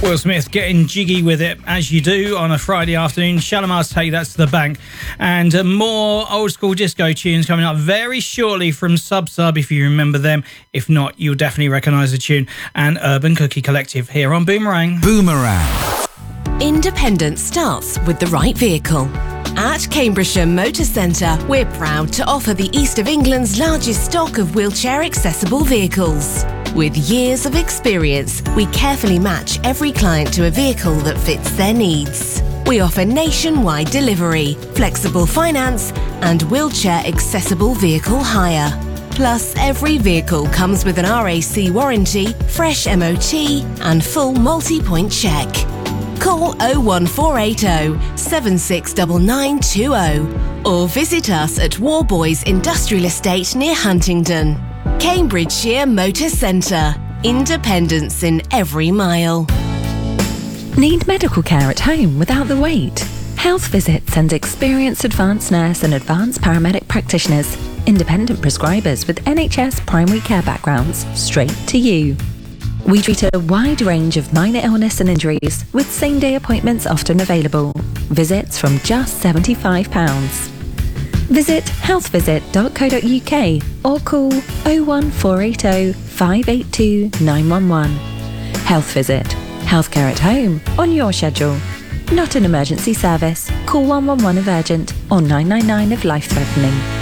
Will Smith getting jiggy with it, as you do on a Friday afternoon. Shalimar's Take That to the Bank. And more old school disco tunes coming up very shortly from Sub Sub, if you remember them. If not, you'll definitely recognise the tune. And Urban Cookie Collective here on Boomerang. Boomerang. Independence starts with the right vehicle. At Cambridgeshire Motor Centre, we're proud to offer the East of England's largest stock of wheelchair-accessible vehicles. With years of experience, we carefully match every client to a vehicle that fits their needs. We offer nationwide delivery, flexible finance, and wheelchair-accessible vehicle hire. Plus, every vehicle comes with an RAC warranty, fresh MOT, and full multi-point check. Call 01480 769920 or visit us at Warboys Industrial Estate near Huntingdon. Cambridgeshire Motor Centre. Independence in every mile. Need medical care at home without the wait? Health Visit sends experienced advanced nurse and advanced paramedic practitioners, independent prescribers with NHS primary care backgrounds, straight to you. We treat a wide range of minor illness and injuries, with same-day appointments often available. Visits from just £75. Visit healthvisit.co.uk or call 01480 582 911. Health Visit. Healthcare at home, on your schedule. Not an emergency service. Call 111 if urgent or 999 if life-threatening.